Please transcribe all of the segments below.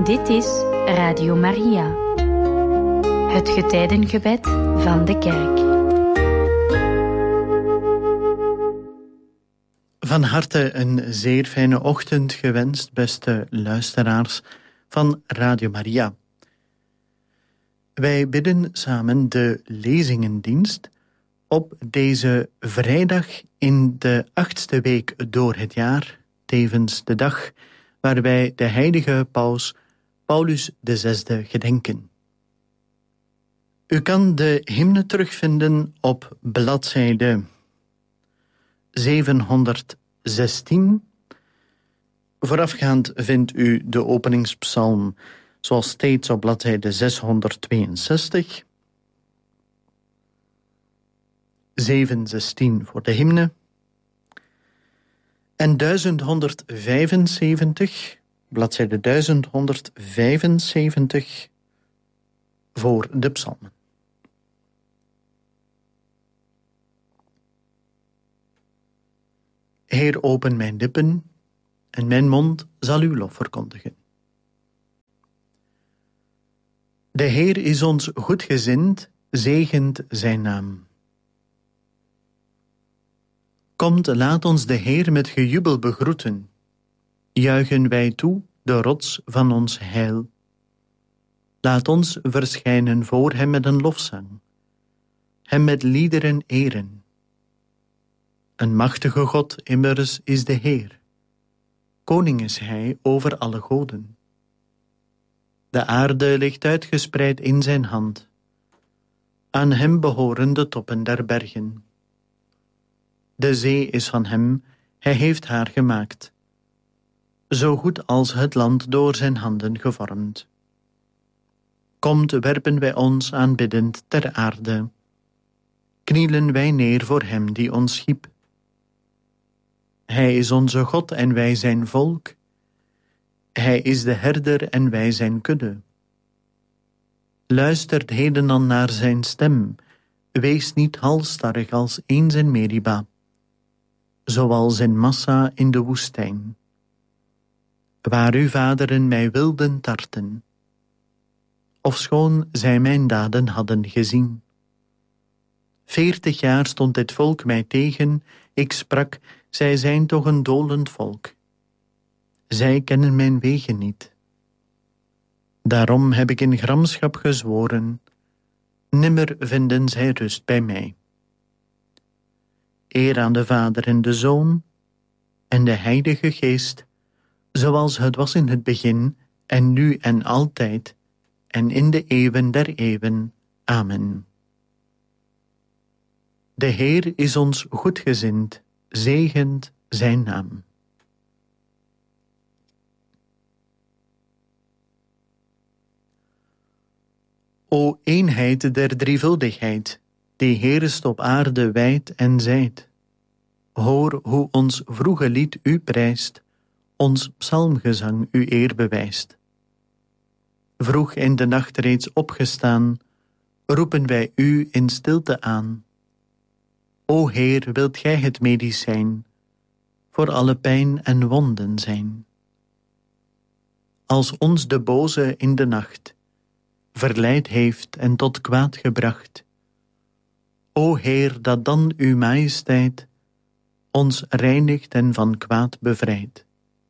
Dit is Radio Maria, het getijdengebed van de kerk. Van harte een zeer fijne ochtend gewenst, beste luisteraars van Radio Maria. Wij bidden samen de lezingendienst op deze vrijdag in de 8e week door het jaar, tevens de dag waar wij de heilige paus Paulus VI gedenken. U kan de hymne terugvinden op bladzijde 716. Voorafgaand vindt u de openingspsalm zoals steeds op bladzijde 662. 716 voor de hymne. En 1175, bladzijde 1175 voor de psalmen. Heer, open mijn lippen, en mijn mond zal uw lof verkondigen. De Heer is ons goedgezind, zegent zijn naam. Komt, laat ons de Heer met gejubel begroeten. Juichen wij toe, de rots van ons heil. Laat ons verschijnen voor hem met een lofzang, hem met liederen eren. Een machtige God immers is de Heer. Koning is hij over alle goden. De aarde ligt uitgespreid in zijn hand. Aan hem behoren de toppen der bergen. De zee is van hem, hij heeft haar gemaakt. Zo goed als het land door zijn handen gevormd. Komt, werpen wij ons aanbiddend ter aarde. Knielen wij neer voor hem die ons schiep. Hij is onze God en wij zijn volk. Hij is de herder en wij zijn kudde. Luistert heden dan naar zijn stem. Wees niet halsstarrig als eens in Meriba, zoals in Massa in de woestijn, waar uw vaderen mij wilden tarten, ofschoon zij mijn daden hadden gezien. 40 jaar stond dit volk mij tegen, ik sprak, zij zijn toch een dolend volk. Zij kennen mijn wegen niet. Daarom heb ik in gramschap gezworen, nimmer vinden zij rust bij mij. Eer aan de Vader en de Zoon en de Heilige Geest, zoals het was in het begin en nu en altijd en in de eeuwen der eeuwen. Amen. De Heer is ons goedgezind, zegent zijn naam. O eenheid der drievuldigheid, die heerst op aarde wijd en zijd. Hoor hoe ons vroege lied u prijst, ons psalmgezang u eer bewijst. Vroeg in de nacht reeds opgestaan, roepen wij u in stilte aan. O Heer, wilt gij het medicijn, voor alle pijn en wonden zijn. Als ons de boze in de nacht verleid heeft en tot kwaad gebracht. O Heer, dat dan uw majesteit ons reinigt en van kwaad bevrijdt.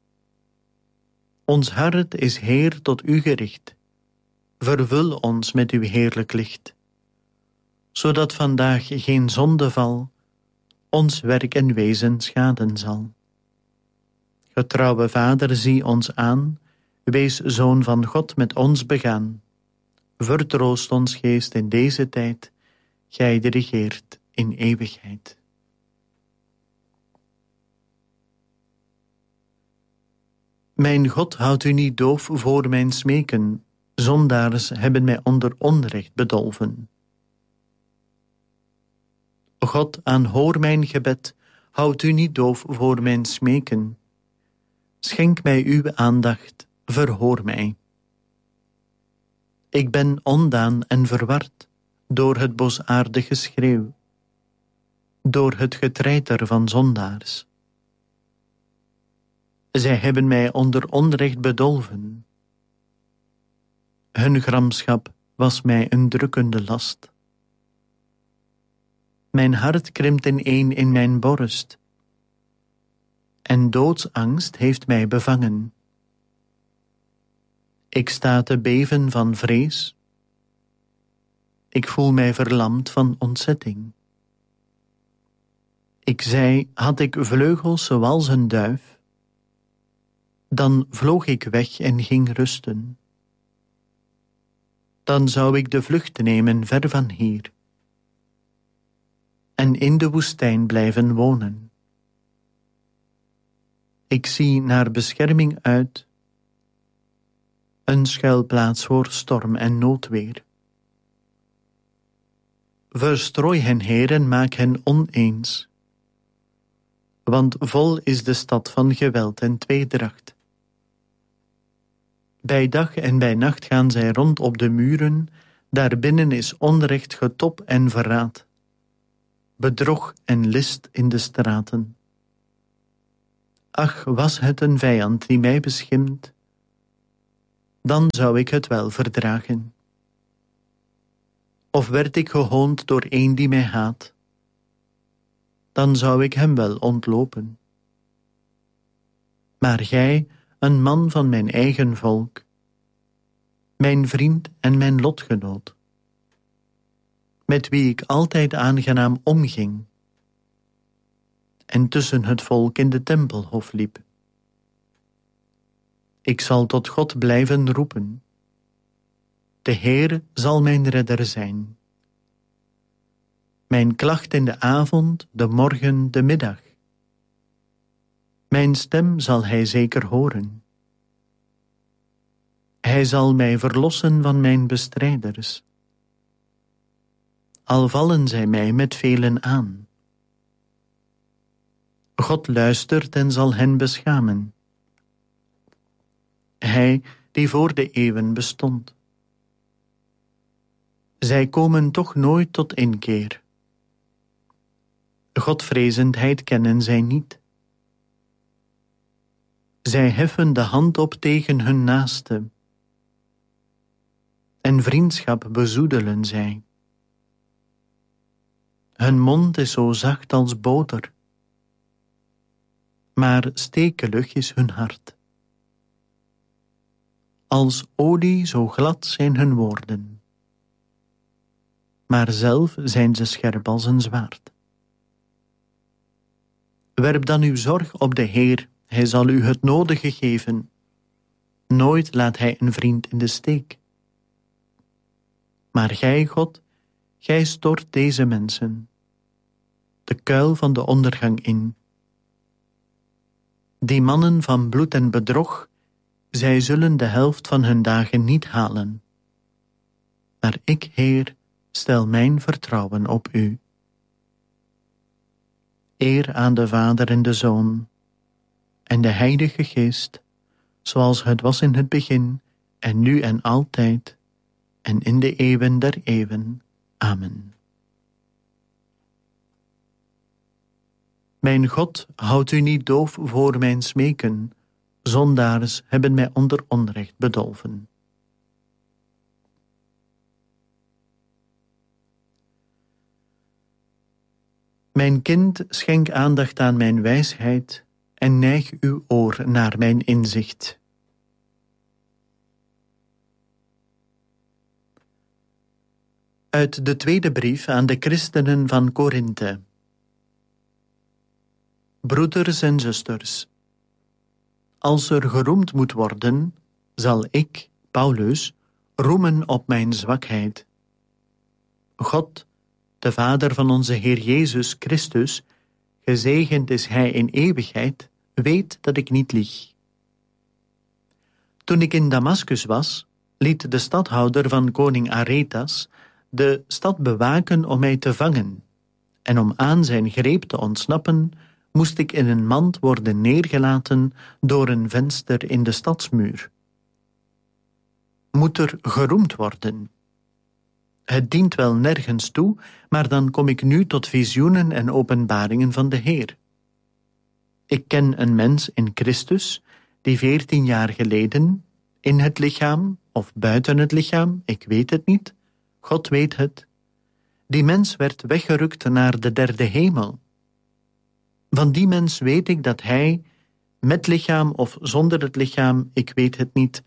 Ons hart is Heer tot u gericht. Vervul ons met uw heerlijk licht, zodat vandaag geen zondeval ons werk en wezen schaden zal. Getrouwe Vader, zie ons aan, wees Zoon van God met ons begaan. Vertroost ons geest in deze tijd, gij die regeert in eeuwigheid. Mijn God, houdt u niet doof voor mijn smeken, zondaars hebben mij onder onrecht bedolven. God, aanhoor mijn gebed, houd u niet doof voor mijn smeken. Schenk mij uw aandacht, verhoor mij. Ik ben ondaan en verward door het boosaardig geschreeuw, door het getreiter van zondaars. Zij hebben mij onder onrecht bedolven. Hun gramschap was mij een drukkende last. Mijn hart krimpt ineen in mijn borst, en doodsangst heeft mij bevangen. Ik sta te beven van vrees. Ik voel mij verlamd van ontzetting. Ik zei, had ik vleugels zoals een duif, dan vloog ik weg en ging rusten. Dan zou ik de vlucht nemen ver van hier en in de woestijn blijven wonen. Ik zie naar bescherming uit, een schuilplaats voor storm en noodweer. Verstrooi hen, Heer, en maak hen oneens, want vol is de stad van geweld en tweedracht. Bij dag en bij nacht gaan zij rond op de muren, daarbinnen is onrecht, getop en verraad, bedrog en list in de straten. Ach, was het een vijand die mij beschimt, dan zou ik het wel verdragen. Of werd ik gehoond door een die mij haat, dan zou ik hem wel ontlopen. Maar gij, een man van mijn eigen volk, mijn vriend en mijn lotgenoot, met wie ik altijd aangenaam omging en tussen het volk in de tempelhof liep. Ik zal tot God blijven roepen. De Heer zal mijn redder zijn. Mijn klacht in de avond, de morgen, de middag. Mijn stem zal hij zeker horen. Hij zal mij verlossen van mijn bestrijders. Al vallen zij mij met velen aan. God luistert en zal hen beschamen. Hij die voor de eeuwen bestond. Zij komen toch nooit tot inkeer. Godvrezendheid kennen zij niet. Zij heffen de hand op tegen hun naaste, en vriendschap bezoedelen zij. Hun mond is zo zacht als boter, maar stekelig is hun hart. Als olie zo glad zijn hun woorden, maar zelf zijn ze scherp als een zwaard. Werp dan uw zorg op de Heer, hij zal u het nodige geven. Nooit laat hij een vriend in de steek. Maar gij, God, gij stort deze mensen de kuil van de ondergang in. Die mannen van bloed en bedrog, zij zullen de helft van hun dagen niet halen. Maar ik, Heer, stel mijn vertrouwen op u. Eer aan de Vader en de Zoon en de Heilige Geest, zoals het was in het begin en nu en altijd en in de eeuwen der eeuwen. Amen. Mijn God, houd u niet doof voor mijn smeken. Zondaars hebben mij onder onrecht bedolven. Mijn kind, schenk aandacht aan mijn wijsheid en neig uw oor naar mijn inzicht. Uit de tweede brief aan de christenen van Korinthe. Broeders en zusters, als er geroemd moet worden, zal ik, Paulus, roemen op mijn zwakheid. God, de Vader van onze Heer Jezus Christus, gezegend is Hij in eeuwigheid, weet dat ik niet lieg. Toen ik in Damaskus was, liet de stadhouder van koning Aretas de stad bewaken om mij te vangen, en om aan zijn greep te ontsnappen, moest ik in een mand worden neergelaten door een venster in de stadsmuur. Moet er geroemd worden? Het dient wel nergens toe, maar dan kom ik nu tot visioenen en openbaringen van de Heer. Ik ken een mens in Christus, die 14 jaar geleden, in het lichaam of buiten het lichaam, ik weet het niet. God weet het. Die mens werd weggerukt naar de derde hemel. Van die mens weet ik dat hij, met lichaam of zonder het lichaam, ik weet het niet.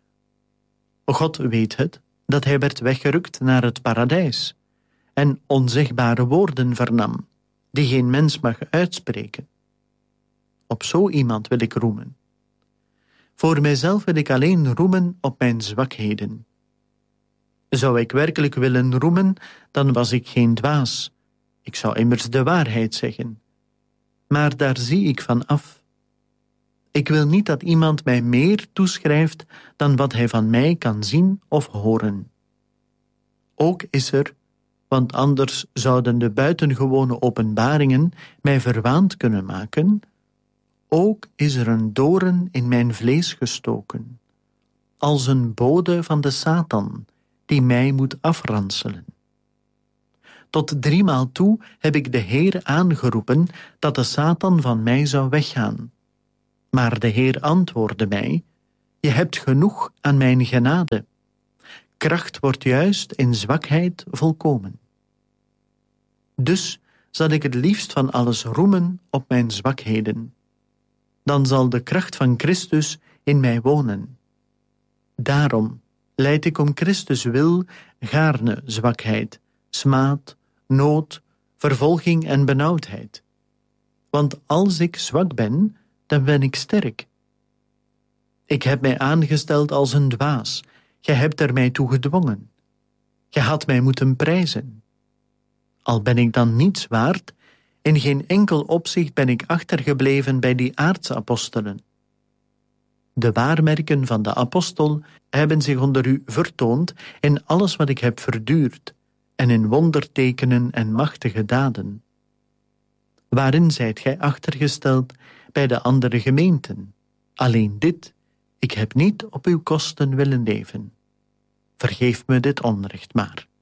God weet het, dat hij werd weggerukt naar het paradijs en onzegbare woorden vernam, die geen mens mag uitspreken. Op zo iemand wil ik roemen. Voor mijzelf wil ik alleen roemen op mijn zwakheden. Zou ik werkelijk willen roemen, dan was ik geen dwaas. Ik zou immers de waarheid zeggen. Maar daar zie ik van af. Ik wil niet dat iemand mij meer toeschrijft dan wat hij van mij kan zien of horen. Ook is er, want anders zouden de buitengewone openbaringen mij verwaand kunnen maken, ook is er een doorn in mijn vlees gestoken, als een bode van de Satan, die mij moet afranselen. Tot 3 maal toe heb ik de Heer aangeroepen dat de Satan van mij zou weggaan. Maar de Heer antwoordde mij, je hebt genoeg aan mijn genade. Kracht wordt juist in zwakheid volkomen. Dus zal ik het liefst van alles roemen op mijn zwakheden. Dan zal de kracht van Christus in mij wonen. Daarom lijd ik om Christus wil gaarne zwakheid, smaad, nood, vervolging en benauwdheid. Want als ik zwak ben, dan ben ik sterk. Ik heb mij aangesteld als een dwaas. Gij hebt er mij toe gedwongen. Gij had mij moeten prijzen. Al ben ik dan niets waard, in geen enkel opzicht ben ik achtergebleven bij die aardse apostelen. De waarmerken van de apostel hebben zich onder u vertoond in alles wat ik heb verduurd en in wondertekenen en machtige daden. Waarin zijt gij achtergesteld bij de andere gemeenten? Alleen dit, ik heb niet op uw kosten willen leven. Vergeef me dit onrecht maar.